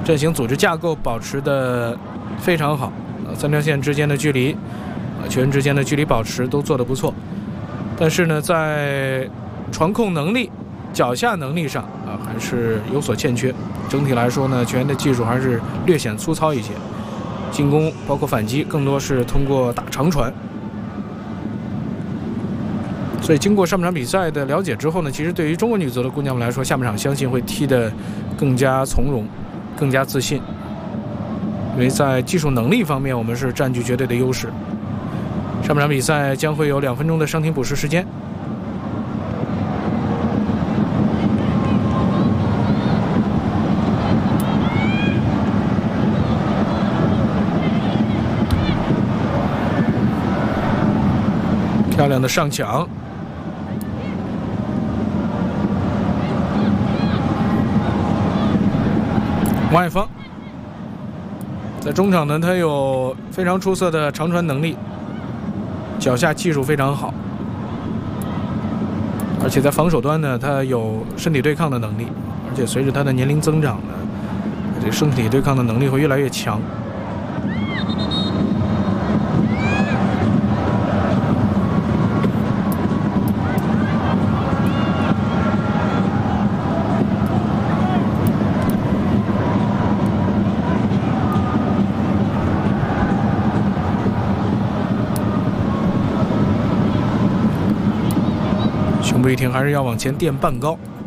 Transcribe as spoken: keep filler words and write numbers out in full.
阵型组织架构保持的非常好，呃，三条线之间的距离，呃，球员之间的距离保持都做得不错。但是呢，在传控能力、脚下能力上啊，还是有所欠缺。整体来说呢，球员的技术还是略显粗糙一些。进攻包括反击，更多是通过打长传。所以经过上半场比赛的了解之后呢，其实对于中国女足的姑娘们来说，下半场相信会踢得更加从容，更加自信。因为在技术能力方面，我们是占据绝对的优势。上半场比赛将会有两分钟的伤停补时时间。漂亮的上抢，王海芳在中场呢，他有非常出色的长传能力，脚下技术非常好，而且在防守端呢，他有身体对抗的能力，而且随着他的年龄增长呢，这个身体对抗的能力会越来越强。胸部一挺，还是要往前垫半高。